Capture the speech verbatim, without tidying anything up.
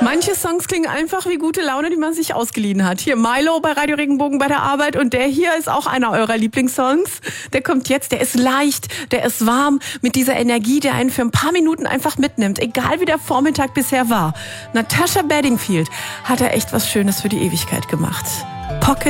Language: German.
Manche Songs klingen einfach wie gute Laune, die man sich ausgeliehen hat. Hier Milo bei Radio Regenbogen bei der Arbeit und der hier ist auch einer eurer Lieblingssongs. Der kommt jetzt, der ist leicht, der ist warm, mit dieser Energie, der einen für ein paar Minuten einfach mitnimmt, egal wie der Vormittag bisher war. Natasha Bedingfield hat er echt was Schönes für die Ewigkeit gemacht.